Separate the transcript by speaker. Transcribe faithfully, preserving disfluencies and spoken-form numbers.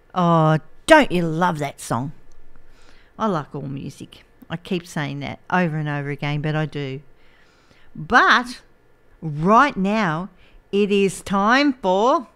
Speaker 1: Oh, don't you love that song? I like all music. I keep saying that over and over again, but I do. But right now, it is time for